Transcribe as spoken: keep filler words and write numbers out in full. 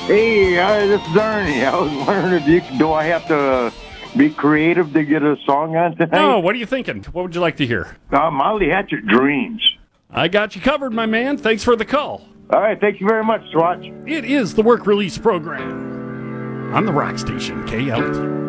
Hey, uh, this is Ernie. I was wondering if you do I have to be creative to get a song on tonight? No, what are you thinking? What would you like to hear? Uh, Molly Hatchet, Dreams. I got you covered, my man. Thanks for the call. All right, thank you very much, Swatch. It is the Work Release Program on the Rock Station, K L T.